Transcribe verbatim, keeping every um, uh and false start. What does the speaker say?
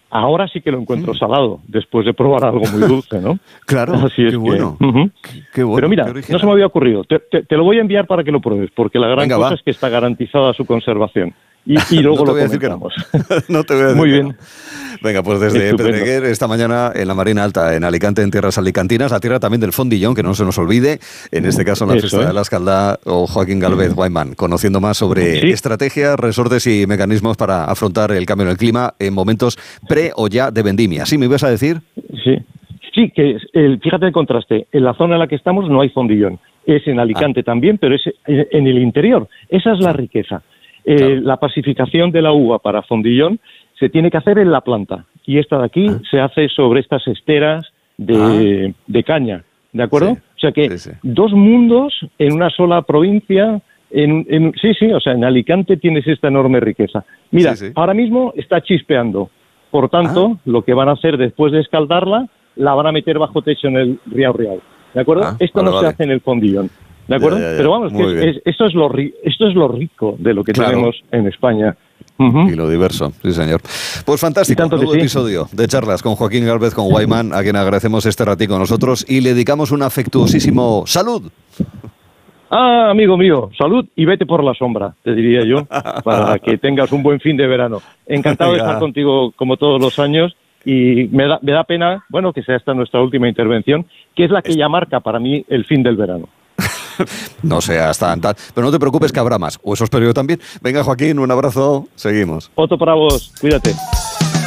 ahora sí que lo encuentro mm. salado, después de probar algo muy dulce, ¿no? Claro, Así es qué bueno. Que, uh-huh. qué, qué bueno. Pero mira, no se me había ocurrido. Te, te, te lo voy a enviar para que lo pruebes, porque la gran Venga, cosa va. es que está garantizada su conservación. Y, y luego no lo comentamos. No. no te voy a decir Muy que bien. No. Venga, pues desde Pedreguer, esta mañana en la Marina Alta, en Alicante, en tierras alicantinas, la tierra también del fondillón, que no se nos olvide, en este caso en la Eso, fiesta ¿eh? de la Escaldá, o Joaquín Gálvez Guayman, conociendo más sobre ¿Sí? estrategias, resortes y mecanismos para afrontar el cambio en el clima en momentos pre o ya de vendimia. ¿Sí me ibas a decir? Sí, sí, que el, fíjate el contraste, en la zona en la que estamos no hay fondillón, es en Alicante ah. también, pero es en el interior, esa es la riqueza. Eh, claro. La pacificación de la uva para fondillón se tiene que hacer en la planta y esta de aquí ah. se hace sobre estas esteras de, ah. de caña, ¿de acuerdo? Sí, o sea que sí, sí. dos mundos en una sola provincia, en, en, sí, sí, o sea, en Alicante tienes esta enorme riqueza. Mira, sí, sí. ahora mismo está chispeando, por tanto, ah. lo que van a hacer después de escaldarla, la van a meter bajo techo en el Riau Riau, ¿de acuerdo? Ah, Esto vale, no vale. se hace en el fondillón. ¿De acuerdo? Ya, ya, ya. Pero vamos, que es, es, esto, es lo ri, esto es lo rico de lo que claro. tenemos en España. Uh-huh. Y lo diverso, sí señor. Pues fantástico, un nuevo sí. episodio de charlas con Joaquín Gálvez, con Guayman, a quien agradecemos este ratico a nosotros y le dedicamos un afectuosísimo salud. Ah, amigo mío, salud y vete por la sombra, te diría yo, para que tengas un buen fin de verano. Encantado de estar contigo como todos los años y me da, me da pena, bueno, que sea esta nuestra última intervención, que es la que ya marca para mí el fin del verano. No seas tan tal. Pero no te preocupes que habrá más. O eso espero yo también. Venga, Joaquín, un abrazo. Seguimos. Otro para vos. Cuídate.